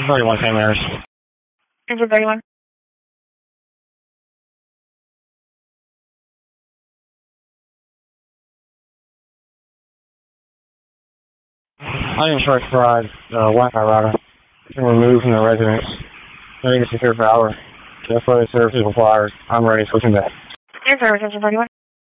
31 St. Mary's. Engine 31. I am short fried Wi-Fi router. It's been removed from the residence. I think it's secure for hours. That's why the service is required. I'm ready. Switching back. Air service, engine 31.